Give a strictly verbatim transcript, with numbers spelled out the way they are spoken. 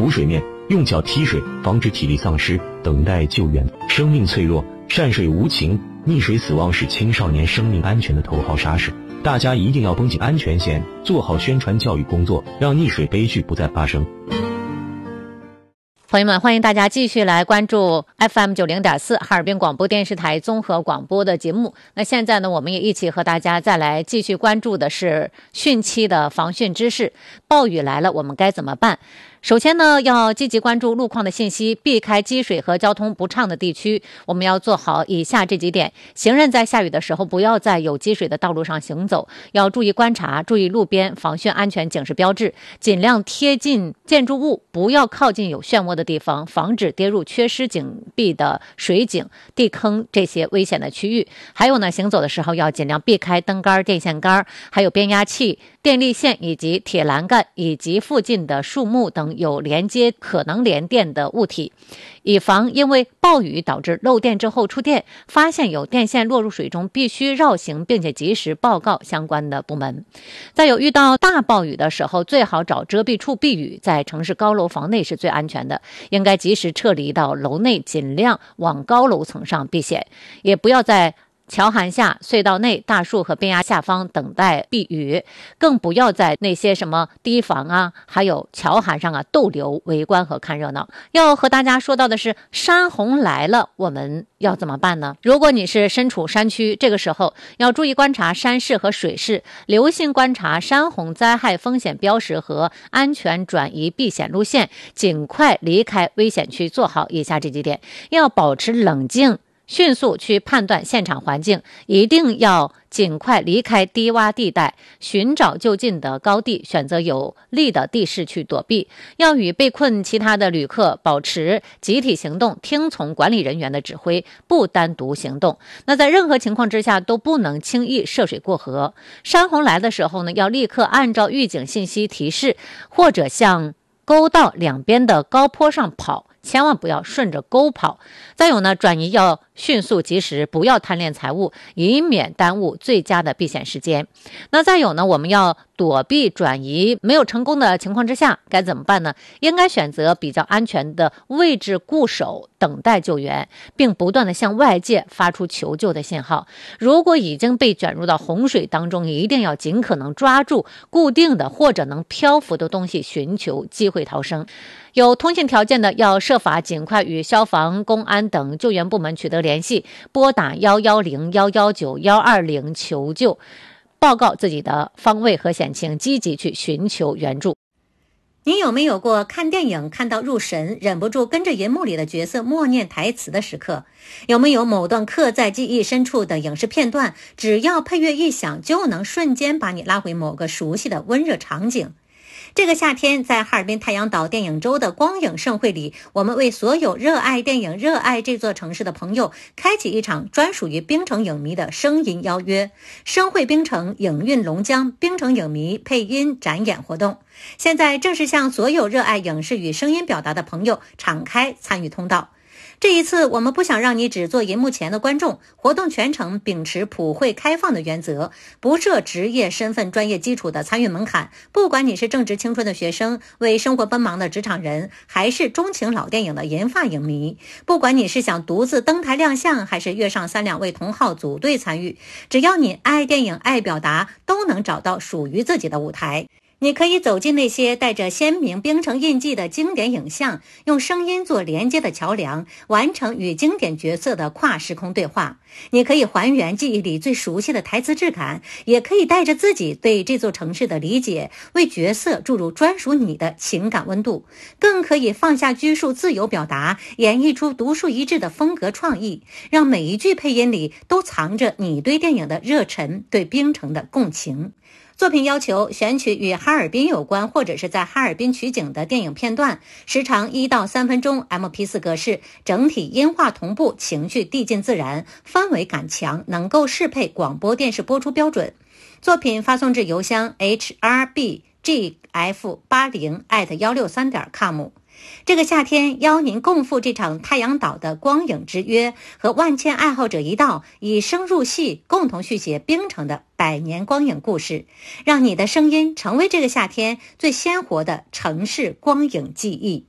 浮水面，用脚踢水，防止体力丧失，等待救援。生命脆弱，善水无情，溺水死亡是青少年生命安全的头号杀手。大家一定要绷紧安全线，做好宣传教育工作，让溺水悲剧不再发生。 朋友们，欢迎大家继续来关注 F M 九零点四 哈尔滨广播电视台综合广播的节目。那现在呢，我们也一起和大家再来继续关注的是汛期的防汛知识。暴雨来了，我们该怎么办？首先呢，要积极关注路况的信息，避开积水和交通不畅的地区。我们要做好以下这几点：行人在下雨的时候，不要在有积水的道路上行走，要注意观察，注意路边防汛安全警示标志，尽量贴近建筑物，不要靠近有漩涡的地方，防止跌入缺失紧闭的水井、地坑这些危险的区域。还有呢，行走的时候要尽量避开灯杆、电线杆，还有变压器、电力线以及铁栏杆，以及附近的树木等有连接可能连电的物体，以防因为暴雨导致漏电之后触电，发现有电线落入水中，必须绕行，并且及时报告相关的部门。再有，遇到大暴雨的时候，最好找遮蔽处避雨，在城市高楼房内是最安全的，应该及时撤离到楼内，尽量往高楼层上避险，也不要在桥涵下、隧道内、大树和边崖下方等待避雨，更不要在那些什么堤防啊，还有桥涵上啊逗留、围观和看热闹。要和大家说到的是，山洪来了，我们要怎么办呢？如果你是身处山区，这个时候要注意观察山势和水势，留心观察山洪灾害风险标识和安全转移避险路线，尽快离开危险区。做好以下这几点：要保持冷静，迅速去判断现场环境，一定要尽快离开低洼地带，寻找就近的高地，选择有利的地势去躲避。要与被困其他的旅客保持集体行动，听从管理人员的指挥，不单独行动。那在任何情况之下都不能轻易涉水过河。山洪来的时候呢，要立刻按照预警信息提示，或者向沟道两边的高坡上跑，千万不要顺着沟跑。再有呢，转移要迅速及时，不要贪恋财物，以免耽误最佳的避险时间。那再有呢，我们要躲避转移没有成功的情况之下该怎么办呢？应该选择比较安全的位置固守，等待救援，并不断的向外界发出求救的信号。如果已经被卷入到洪水当中，一定要尽可能抓住固定的或者能漂浮的东西，寻求机会逃生。有通信条件的，要设法尽快与消防、公安等救援部门取得联系，拨打一一零、一一九、一二零求救，报告自己的方位和险情，积极去寻求援助。 你有没有过看电影看到入神，忍不住跟着银幕里的角色默念台词的时刻？有没有某段刻在记忆深处的影视片段，只要配乐一响，就能瞬间把你拉回某个熟悉的温热场景？这个夏天，在哈尔滨太阳岛电影周的光影盛会里，我们为所有热爱电影、热爱这座城市的朋友，开启一场专属于冰城影迷的声音邀约——声会冰城影韵龙江冰城影迷配音展演活动。现在正是向所有热爱影视与声音表达的朋友敞开参与通道。这一次，我们不想让你只做银幕前的观众，活动全程秉持普惠开放的原则，不设职业身份专业基础的参与门槛。不管你是正值青春的学生，为生活奔忙的职场人，还是钟情老电影的银发影迷，不管你是想独自登台亮相，还是约上三两位同好组队参与，只要你爱电影、爱表达，都能找到属于自己的舞台。你可以走进那些带着鲜明冰城印记的经典影像，用声音做连接的桥梁，完成与经典角色的跨时空对话。你可以还原记忆里最熟悉的台词质感，也可以带着自己对这座城市的理解，为角色注入专属你的情感温度。更可以放下拘束，自由表达，演绎出独树一帜的风格创意，让每一句配音里都藏着你对电影的热忱，对冰城的共情。作品要求选取与哈尔滨有关或者是在哈尔滨取景的电影片段，时长一到三分钟 M P 四 格式，整体音画同步，情绪递进自然，氛围感强，能够适配广播电视播出标准。作品发送至邮箱 h r b g f 八零 艾特 一六三 点 com。这个夏天，邀您共赴这场太阳岛的光影之约，和万千爱好者一道，以声入戏，共同续写冰城的百年光影故事，让你的声音成为这个夏天最鲜活的城市光影记忆。